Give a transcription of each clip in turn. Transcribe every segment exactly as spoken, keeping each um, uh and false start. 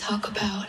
talk about.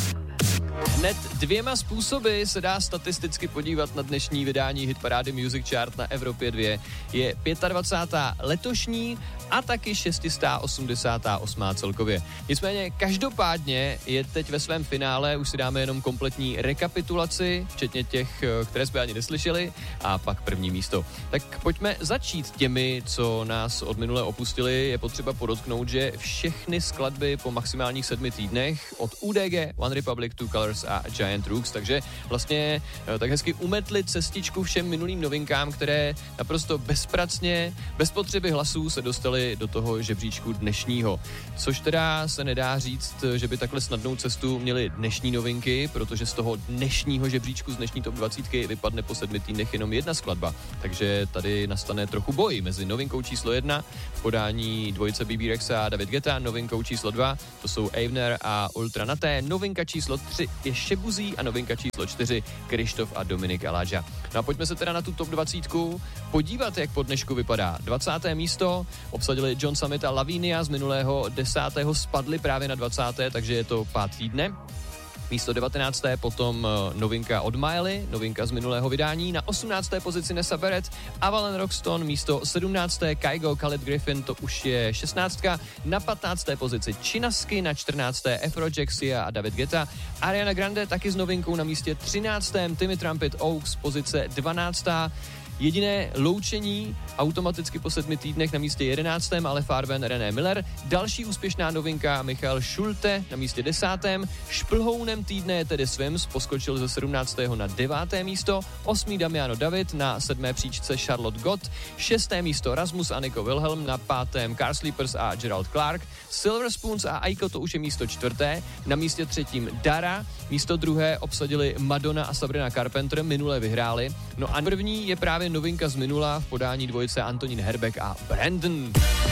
Hned dvěma způsoby se dá statisticky podívat na dnešní vydání hitparády Music Chart na Evropě dva. Je dvacátá pátá letošní a taky šest set osmdesát osm celkově. Nicméně každopádně je teď ve svém finále, už si dáme jenom kompletní rekapitulaci, včetně těch, které jsme ani neslyšeli, a pak první místo. Tak pojďme začít těmi, co nás od minule opustili. Je potřeba podotknout, že všechny skladby po maximálních sedmi týdnech od U D G, One Republic, Two Colors a Giant Rooks, takže vlastně tak hezky umetli cestičku všem minulým novinkám, které naprosto bezpracně, bez potřeby hlasů se dostaly do toho žebříčku dnešního. Což teda se nedá říct, že by takhle snadnou cestu měly dnešní novinky, protože z toho dnešního žebříčku, z dnešní top dvacítky vypadne po sedmi týdnech jenom jedna skladba. Takže tady nastane trochu boj mezi novinkou číslo jedna v podání dvojice B B Rexa a David Guetta, novinkou číslo dva, to jsou Avner a Ultra Naté, novinka číslo tři je Šebuzí a novinka číslo čtyři Krištof a Dominik Aláža. No a pojďme se teda na tu top dvacítku podívat, jak po dnešku vypadá. dvacáté místo obsadili John Summit a Lavinia, z minulého desátého spadli právě na dvacáté, takže je to pád týdne. Místo devatenácté potom novinka od Miley, novinka z minulého vydání. Na osmnácté pozici Nessa Barrett, Avalon Roxton, místo sedmnácté Kygo, Khaled Griffin, to už je šestnáctka. Na patnácté pozici Chinasky, na čtrnácté Afrojack, Sia a David Guetta. Ariana Grande taky s novinkou na místě třináctém Timmy Trumpet Oaks, pozice dvanáctá Jediné loučení automaticky po sedmi týdnech na místě jedenáctém ale Farben René Miller. Další úspěšná novinka Michael Schulte na místě desátém Šplhounem týdne je tedy Swims, poskočil ze sedmnáctého na deváté místo. Osmý Damiano David, na sedmé příčce Charlotte Gott. Šesté místo Rasmus a Nico Wilhelm, na pátém Car Sleepers a Gerald Clark. Silver Spoons a Aiko, to už je místo čtvrté. Na místě třetím Dara. Místo druhé obsadili Madonna a Sabrina Carpenter, minule vyhráli. No a první je právě novinka z minula v podání dvojice Antonín Herbeck a Brandon.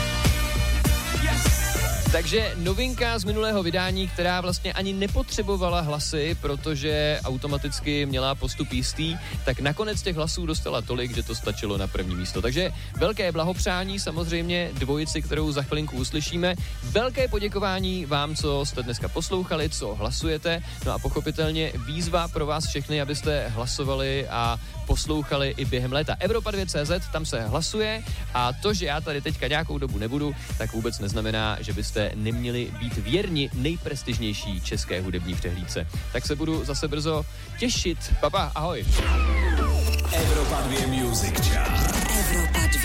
Yes! Takže novinka z minulého vydání, která vlastně ani nepotřebovala hlasy, protože automaticky měla postup jistý, tak nakonec těch hlasů dostala tolik, že to stačilo na první místo. Takže velké blahopřání samozřejmě dvojici, kterou za chvilinku uslyšíme. Velké poděkování vám, co jste dneska poslouchali, co hlasujete. No a pochopitelně výzva pro vás všechny, abyste hlasovali a poslouchali i během léta. Evropa dva tečka cé zet, tam se hlasuje a to, že já tady teďka nějakou dobu nebudu, tak vůbec neznamená, že byste neměli být věrni nejprestižnější české hudební přehlídce. Tak se budu zase brzo těšit. Papa, ahoj. Evropa dva Music Chart.